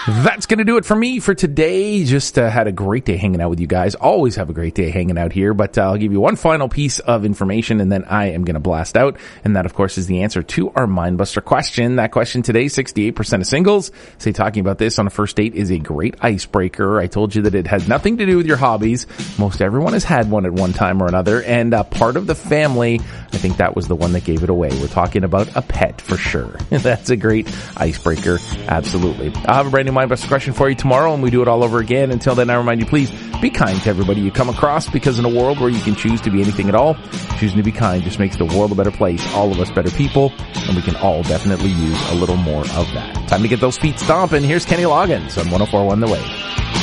That's going to do it for me for today. Just had a great day hanging out with you guys. Always have a great day hanging out here, but I'll give you one final piece of information and then I am going to blast out. And that, of course, is the answer to our Mindbuster question. That question today, 68% of singles say talking about this on a first date is a great icebreaker. I told you that it has nothing to do with your hobbies. Most everyone has had one at one time or another, and part of the family, I think that was the one that gave it away. We're talking about a pet for sure. That's a great icebreaker. Absolutely. I'll have a brand new Mindbuster question for you tomorrow, and we do it all over again. Until then, I remind you, please be kind to everybody you come across, because in a world where you can choose to be anything at all, choosing to be kind just makes the world a better place. All of us better people, and we can all definitely use a little more of that. Time to get those feet stomping. Here's Kenny Loggins on 104.1 The Wave.